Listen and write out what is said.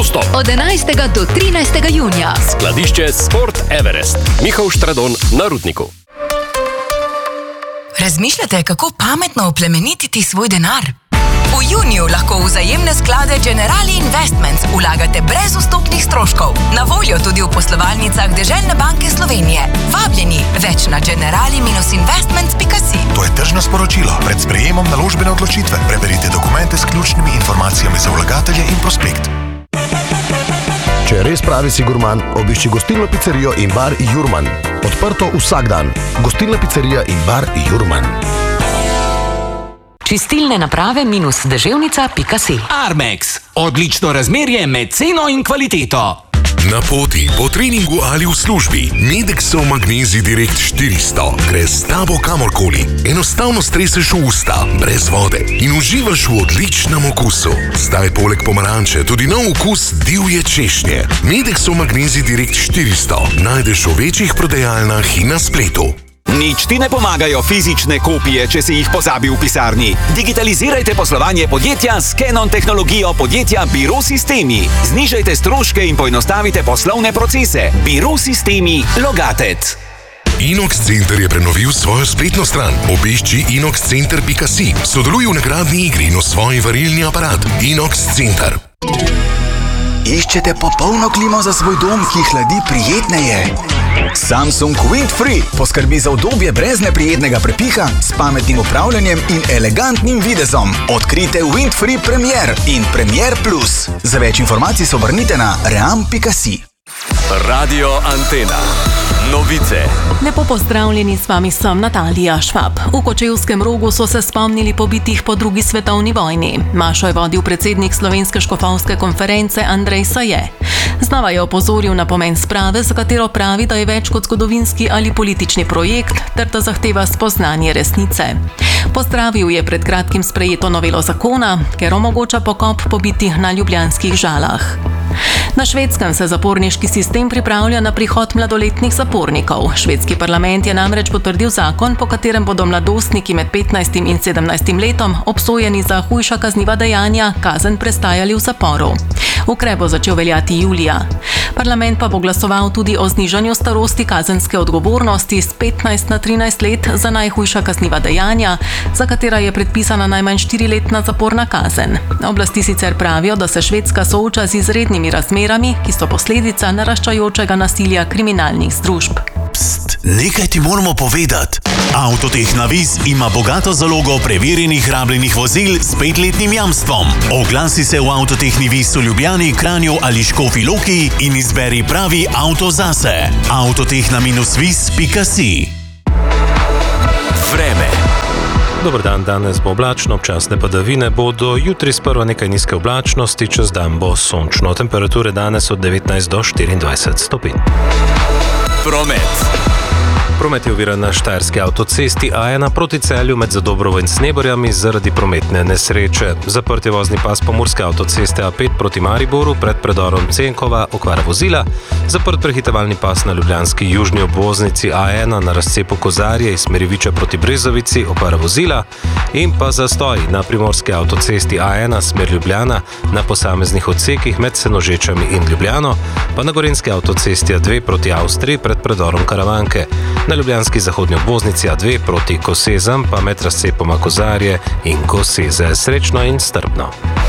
dostop. Od 11. do 13. junija. Skladišče Sport Everest. Mihael Štradon na Rudniku. Razmišljate, kako pametno oplemenititi svoj denar? V juniju lahko v vzajemne sklade Generali Investments vlagate brez vstopnih stroškov. Na voljo tudi v poslovalnicah Deželne banke Slovenije. Vabljeni, več na generali-investments.si. To je tržno sporočilo. Pred sprejemom naložbene odločitve preverite dokumente s ključnimi informacijami za vlagatelje in prospekt. Če res pravi si gurman, obišči gostilno pizzerijo in bar Jurman. Odprto vsak dan. Gostilna pizzerija in bar Jurman. Čistilne naprave -deževnica.si. Armex. Odlično razmerje med ceno in kvaliteto. Na poti, po treningu ali v službi, Medexov Magnezij Direkt 400 gre s tabo kamorkoli. Enostavno streseš v usta, brez vode in uživaš v odličnem okusu. Zdaj poleg pomaranče tudi nov okus divje češnje. Medexov Magnezij Direkt 400 najdeš v večjih prodajalnah in na spletu. Nič ti ne pomagajo fizične kopije, če si jih pozabi v pisarni. Digitalizirajte poslovanje podjetja s Canon tehnologijo podjetja Biro Sistemi. Znižajte stroške in poenostavite poslovne procese. Biro Sistemi Logatec. Inox Center je prenovil svojo spletno stran. Obišči inoxcenter.si. Sodeluj v nagradni igri in osvoji varilni aparat. Inox Center. Iščete popolno klimo za svoj dom, ki hladi prijetneje? Samsung Windfree poskrbi za udobje brez neprijetnega prepiha, s pametnim upravljanjem in elegantnim videzom. Odkrite Windfree Premier in Premier Plus. Za več informacij se obrnite na ream.si. Radio Antena. Novice. Lepo pozdravljeni, s vami sem Natalija Švab. V Kočevskem Rogu so se spomnili pobitih po drugi svetovni vojni. Mašo je vodil predsednik Slovenske škofovske konference Andrej Saje. Znova je opozoril na pomen sprave, za katero pravi, da je več kot zgodovinski ali politični projekt, ter da zahteva spoznanje resnice. Pozdravil je pred kratkim sprejeto novelo zakona, ker omogoča pokop pobitih na ljubljanskih Žalah. Na Švedskem se zaporniški sistem pripravlja na prihod mladoletnih zapornikov. Švedski parlament je namreč potrdil zakon, po katerem bodo mladostniki med 15 in 17 letom obsojeni za hujša kazniva dejanja kazen prestajali v zaporu. Ukrep bo začel veljati julija. Parlament pa bo glasoval tudi o znižanju starosti kazenske odgovornosti z 15 na 13 let za najhujša kazniva dejanja, za katera je predpisana najmanj 4-letna zaporna kazen. Oblasti sicer pravijo, da se Švedska sooča z izrednimi razmerami, ki so posledica naraščajočega nasilja kriminalnih združb. Pst, nekaj ti moramo povedati. Avtotehna Viz ima bogato zalogo preverjenih rabljenih vozil s 5-letnim jamstvom. Oglasi se v Avtotehni Viz v Ljubljani, Kranju ali Škofji Loki in izberi pravi avto zase. Avtotehna-viz.si. Vreme. Dober dan, danes bo oblačno, občasne padavine bodo, jutri sprva nekaj nizke oblačnosti, čez dan bo sončno. Temperature danes od 19 do 24 stopinj. Promet. Promet je oviran na štajerski avtocesti A1 proti Celju med Zadobrovo in Sneberjami zaradi prometne nesreče. Zaprt je vozni pas pomurske avtoceste A5 proti Mariboru pred predorom Cenkova, okvara vozila. Zaprt prehitevalni pas na ljubljanski južni obvoznici A1 na razcepu Kozarje iz smeri Viča proti Brezovici, okvara vozila. In pa zastoj na primorski avtocesti A1 smer Ljubljana na posameznih odsekih med Senožečami in Ljubljano, pa na gorenjski avtocesti A2 proti Avstriji pred predorom Karavanke. Na ljubljanski zahodnji obvoznici A2 proti Kosezam pa med razcepoma Kozarje in Koseze. Srečno in strpno.